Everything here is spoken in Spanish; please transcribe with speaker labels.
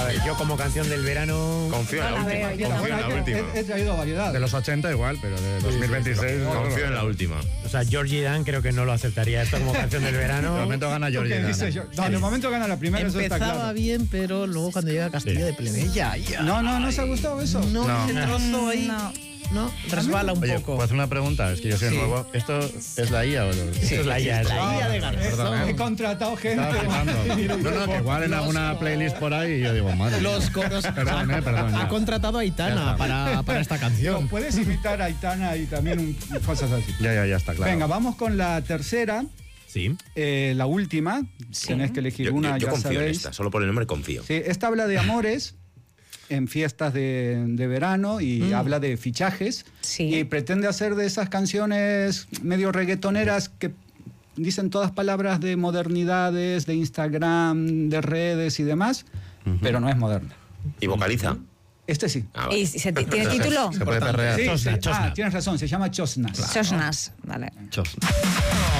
Speaker 1: ver, yo como canción del verano...
Speaker 2: Confío en la última. Confío en la última.
Speaker 3: He traído variedad.
Speaker 4: De los 80 igual, pero de 2026...
Speaker 2: Confío en la última.
Speaker 1: O sea, Georgie Dan creo que no lo aceptaría esto como canción del verano.
Speaker 4: De momento gana Georgie
Speaker 3: ¿Qué
Speaker 4: Dan.
Speaker 3: dice yo? No, de momento gana la primera, eso está
Speaker 5: Empezaba
Speaker 3: claro.
Speaker 5: bien, pero luego cuando llega Castillo de Plebeya...
Speaker 3: No se ha gustado eso.
Speaker 5: No, ese trozo ahí... No, resbala un
Speaker 4: Oye,
Speaker 5: poco.
Speaker 4: ¿puedo hacer una pregunta? Es que yo soy nuevo. ¿Esto es la IA o no?
Speaker 1: Esto es la IA.
Speaker 5: La IA de Garzón.
Speaker 3: He contratado gente.
Speaker 4: Estaba flipando. No, que igual en alguna playlist por ahí y yo digo, madre.
Speaker 5: Los coros.
Speaker 4: Perdón, ya.
Speaker 5: Ha contratado a Aitana para esta canción.
Speaker 3: Puedes imitar a Aitana y también cosas así.
Speaker 4: Ya está claro.
Speaker 3: Venga, vamos con la tercera.
Speaker 1: Sí.
Speaker 3: La última. Tenés que elegir una,
Speaker 2: yo
Speaker 3: ya
Speaker 2: confío en
Speaker 3: sabéis.
Speaker 2: esta, solo por el nombre confío.
Speaker 3: Sí, esta habla de amores en fiestas de verano y habla de fichajes.
Speaker 6: Sí.
Speaker 3: Y pretende hacer de esas canciones medio reggaetoneras que dicen todas palabras de modernidades, de Instagram, de redes y demás, pero no es moderna.
Speaker 2: ¿Y vocaliza?
Speaker 3: Este sí.
Speaker 2: Ah, vale.
Speaker 6: ¿Y tiene título?
Speaker 4: Se puede perrear.
Speaker 3: Sí,
Speaker 1: Chosna.
Speaker 3: tienes razón, se llama Chosnas.
Speaker 6: Chosnas, vale.
Speaker 4: Chos.